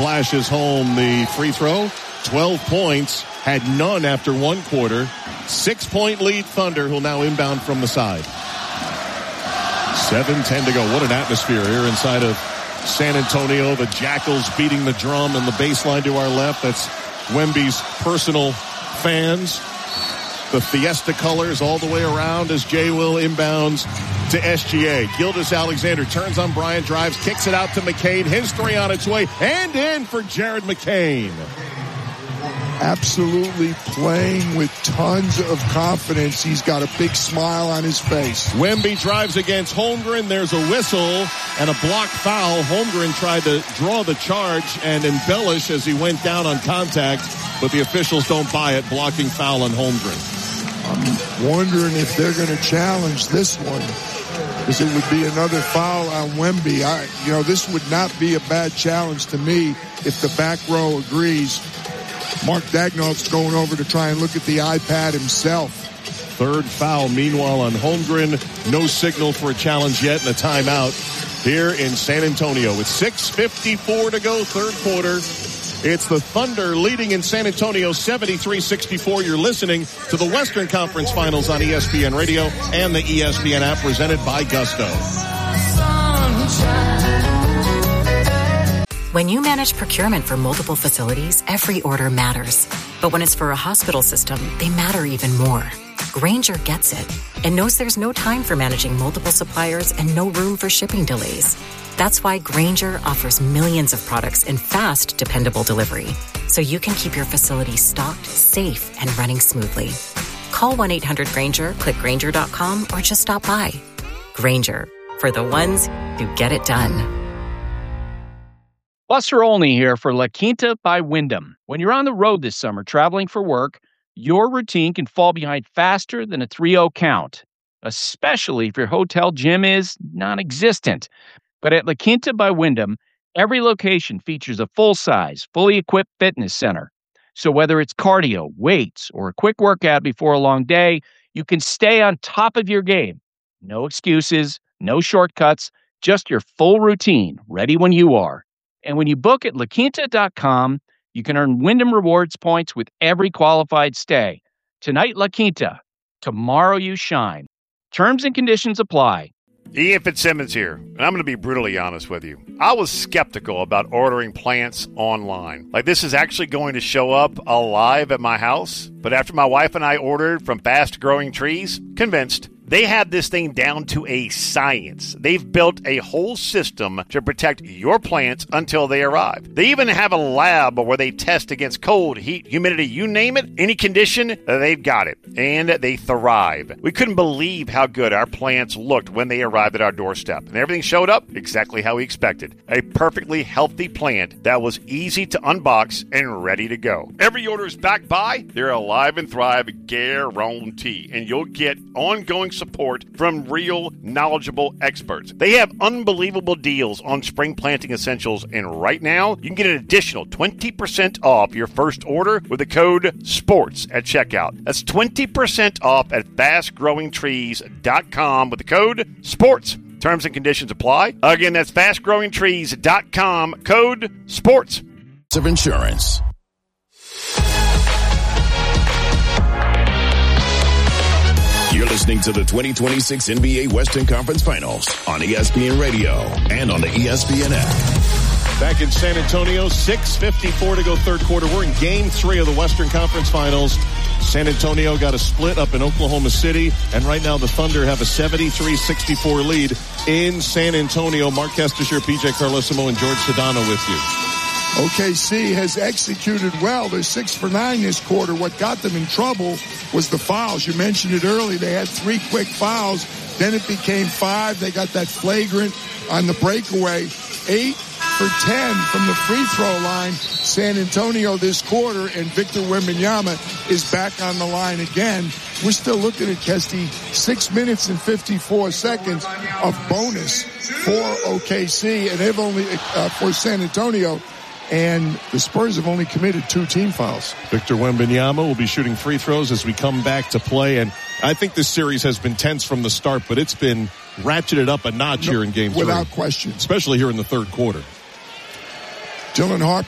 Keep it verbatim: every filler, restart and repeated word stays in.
splashes home the free throw. twelve points, had none after one quarter. Six-point lead Thunder, who'll now inbound from the side. seven ten to go. What an atmosphere here inside of San Antonio. The Jackals beating the drum and the baseline to our left. That's Wemby's personal fans. The Fiesta colors all the way around as Jay Will inbounds to S G A. Gilgeous-Alexander turns on Bryant, drives, kicks it out to McCain. His three on its way, and in for Jared McCain. Absolutely playing with tons of confidence. He's got a big smile on his face. Wemby drives against Holmgren. There's a whistle and a block foul. Holmgren tried to draw the charge and embellish as he went down on contact, but the officials don't buy it. Blocking foul on Holmgren. I'm wondering if they're going to challenge this one, because it would be another foul on Wemby. I, you know, this would not be a bad challenge to me if the back row agrees. Mark Daigneault's going over to try and look at the iPad himself. Third foul, meanwhile, on Holmgren. No signal for a challenge yet, and a timeout here in San Antonio. With six fifty-four to go, third quarter. It's the Thunder leading in San Antonio seventy-three sixty-four. You're listening to the Western Conference Finals on E S P N Radio and the E S P N app, presented by Gusto. When you manage procurement for multiple facilities, every order matters. But when it's for a hospital system, they matter even more. Grainger gets it and knows there's no time for managing multiple suppliers and no room for shipping delays. That's why Grainger offers millions of products in fast, dependable delivery, so you can keep your facility stocked, safe, and running smoothly. Call one eight hundred Grainger, click Grainger dot com, or just stop by. Grainger, for the ones who get it done. Buster Olney here for La Quinta by Wyndham. When you're on the road this summer traveling for work, your routine can fall behind faster than a three oh count, especially if your hotel gym is non-existent. But at La Quinta by Wyndham, every location features a full-size, fully equipped fitness center. So whether it's cardio, weights, or a quick workout before a long day, you can stay on top of your game. No excuses, no shortcuts, just your full routine, ready when you are. And when you book at La Quinta dot com, you can earn Wyndham Rewards points with every qualified stay. Tonight, La Quinta. Tomorrow, you shine. Terms and conditions apply. Ian Fitzsimmons here, and I'm going to be brutally honest with you. I was skeptical about ordering plants online. Like, this is actually going to show up alive at my house. But after my wife and I ordered from Fast Growing Trees, convinced. They have this thing down to a science. They've built a whole system to protect your plants until they arrive. They even have a lab where they test against cold, heat, humidity, you name it, any condition, they've got it. And they thrive. We couldn't believe how good our plants looked when they arrived at our doorstep. And everything showed up exactly how we expected. A perfectly healthy plant that was easy to unbox and ready to go. Every order is backed by their Alive and Thrive guarantee. And you'll get ongoing support from real, knowledgeable experts. They have unbelievable deals on spring planting essentials, and right now, you can get an additional twenty percent off your first order with the code SPORTS at checkout. That's twenty percent off at fast growing trees dot com with the code SPORTS. Terms and conditions apply. Again, that's fast growing trees dot com, code SPORTS. Of insurance. You're listening to the twenty twenty-six N B A Western Conference Finals on E S P N Radio and on the E S P N app. Back in San Antonio, six fifty-four to go third quarter. We're in game three of the Western Conference Finals. San Antonio got a split up in Oklahoma City, and right now the Thunder have a seventy-three sixty-four lead in San Antonio. Mark Kestisher, P J Carlesimo, and George Sedano with you. O K C has executed well. They're six for nine this quarter. What got them in trouble was the fouls. You mentioned it early. They had three quick fouls. Then it became five. They got that flagrant on the breakaway. Eight for ten from the free throw line. San Antonio this quarter, and Victor Wembanyama is back on the line again. We're still looking at, Kesty, six minutes and fifty-four seconds of bonus for O K C, and they've only, uh, for San Antonio, and the Spurs have only committed two team fouls. Victor Wembanyama will be shooting free throws as we come back to play. And I think this series has been tense from the start, but it's been ratcheted up a notch no, here in game three. Without question. Especially here in the third quarter. Dylan Harper